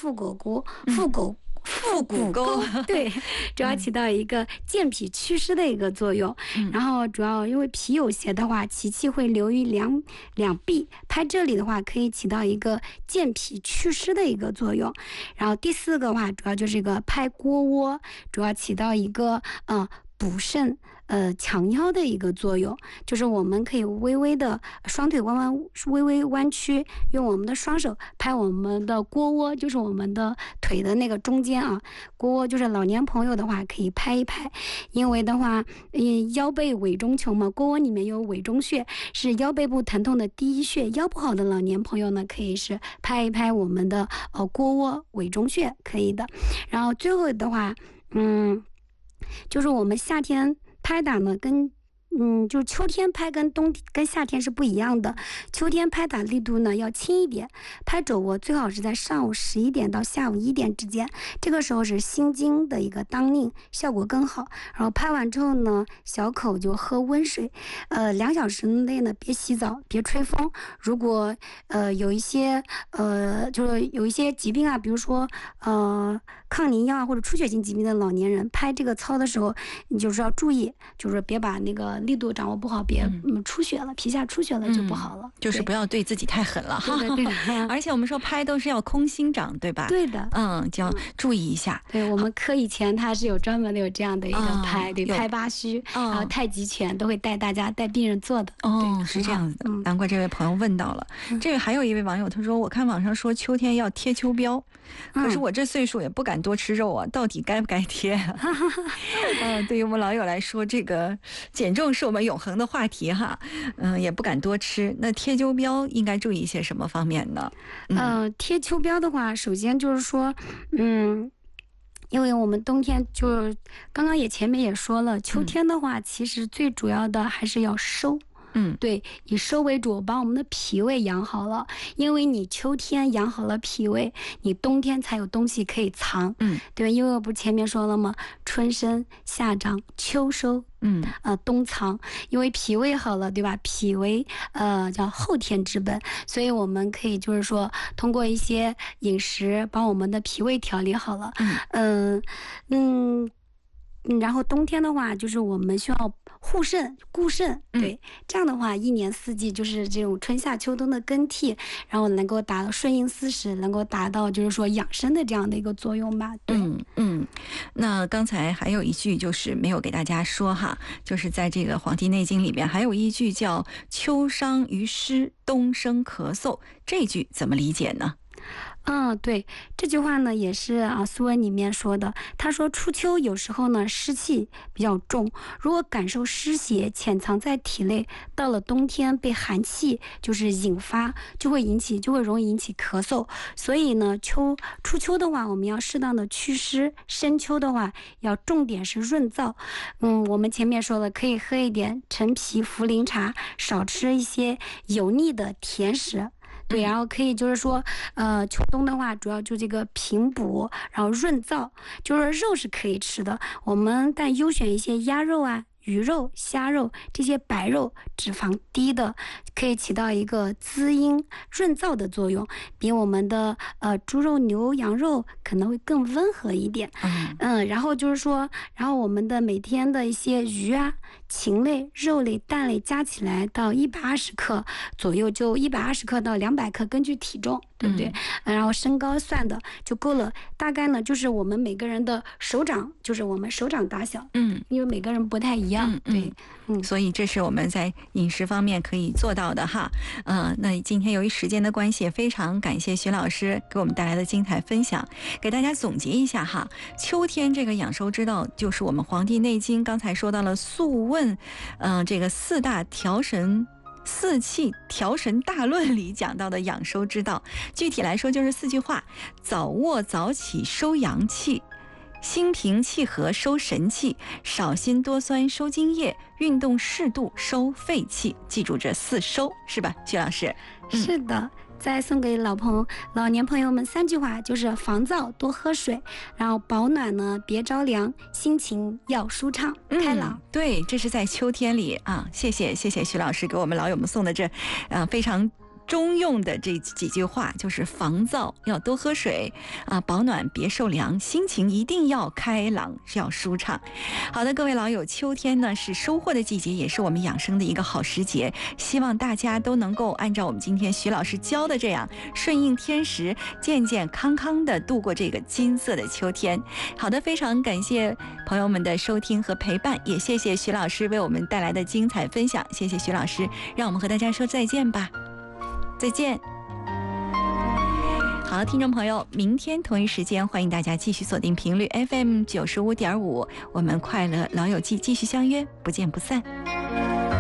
腹股沟，对，主要起到一个健脾祛湿的一个作用。然后主要因为脾有邪的话，其气会流于两臂，拍这里的话可以起到一个健脾祛湿的一个作用。然后第4个的话，主要就是一个拍锅窝，主要起到一个补肾强腰的一个作用，就是我们可以微微的双腿微微弯曲，用我们的双手拍我们的锅窝，就是我们的腿的那个中间啊，锅窝就是老年朋友的话可以拍一拍，因为的话，腰背委中求嘛，锅窝里面有委中穴，是腰背部疼痛的第一穴，腰不好的老年朋友呢，可以是拍一拍我们的锅窝委中穴，可以的。然后最后的话，就是我们夏天拍打呢，就是秋天拍跟夏天是不一样的。秋天拍打力度呢要轻一点，拍肘窝最好是在上午11点到下午1点之间，这个时候是心经的一个当令，效果更好。然后拍完之后呢，小口就喝温水，2小时内呢别洗澡，别吹风。如果有一些就是有一些疾病啊，比如说抗凝药啊或者出血性疾病的老年人，拍这个操的时候，你就是要注意，就是别把那个力度掌握不好，别出血了，皮下出血了就不好了。 就是不要对自己太狠了哈。 对的。 而且我们说拍都是要空心掌，对吧？ 对的。 就要注意一下。 对，我们科以前它是有专门的有这样的一个拍，对，拍八虚，然后太极拳都会带病人做的。 是这样子的。难怪这位朋友问到了。这位还有一位网友，他说我看网上说秋天要贴秋膘，可是我这岁数也不敢多吃肉啊，到底该不该贴？对于我们老友来说，这个减重是我们永恒的话题哈。也不敢多吃。那贴秋膘应该注意一些什么方面呢？ 贴秋膘的话，首先就是说，因为我们冬天就刚刚前面也说了，秋天的话，其实最主要的还是要收。对，以收为主，把我们的脾胃养好了，因为你秋天养好了脾胃，你冬天才有东西可以藏。对，因为我不是前面说了吗？春生夏长秋收，冬藏，因为脾胃好了，对吧？脾胃叫后天之本，所以我们可以就是说通过一些饮食把我们的脾胃调理好了。然后冬天的话，就是我们需要护肾固肾，对，这样的话一年四季就是这种春夏秋冬的更替，然后能够达到顺应四时，能够达到就是说养生的这样的一个作用吧。对， 那刚才还有一句就是没有给大家说哈，就是在这个《黄帝内经》里边还有一句叫“秋伤于湿，冬生咳嗽”，这句怎么理解呢？ 对，这句话呢也是《素问》里面说的。他说初秋有时候呢湿气比较重，如果感受湿邪潜藏在体内，到了冬天被寒气就是引发，就会容易引起咳嗽。所以呢初秋的话，我们要适当的祛湿，深秋的话要重点是润燥。我们前面说了，可以喝一点陈皮茯苓茶，少吃一些油腻的甜食。对，然后可以就是说，秋冬的话，主要就这个平补，然后润燥，就是肉是可以吃的，我们但优选一些鸭肉啊、鱼肉、虾肉这些白肉，脂肪低的，可以起到一个滋阴润燥的作用，比我们的猪肉、牛羊肉可能会更温和一点。然后就是说，然后我们的每天的一些鱼啊、禽类、肉类、蛋类加起来到120克左右，就120克到200克，根据体重，对不对？然后身高算的就够了，大概呢就是我们每个人的手掌，就是我们手掌大小。因为每个人不太一样。对， 所以这是我们在饮食方面可以做到的哈。那今天由于时间的关系，非常感谢徐老师给我们带来的精彩分享，给大家总结一下哈。秋天这个养生之道，就是我们《黄帝内经》刚才说到了《素问》，这个四气调神大论里讲到的养生之道，具体来说就是4句话：早卧早起收阳气，心平气和收神气，少辛多酸收津液，运动适度收肺气。记住这4收，是吧，徐老师？ 是的。再送给老年朋友们3句话，就是防燥多喝水，然后保暖呢别着凉，心情要舒畅开朗。 对，这是在秋天里啊。谢谢徐老师给我们老友们送的这非常中用的这几句话，就是防燥要多喝水啊，保暖别受凉，心情一定要开朗，要舒畅。好的，各位老友，秋天呢是收获的季节，也是我们养生的一个好时节，希望大家都能够按照我们今天徐老师教的这样，顺应天时，健健康康的度过这个金色的秋天。好的，非常感谢朋友们的收听和陪伴，也谢谢徐老师为我们带来的精彩分享，谢谢徐老师，让我们和大家说再见吧。再见。好，听众朋友，明天同一时间，欢迎大家继续锁定频率 FM 95.5，我们快乐老友记继续相约，不见不散。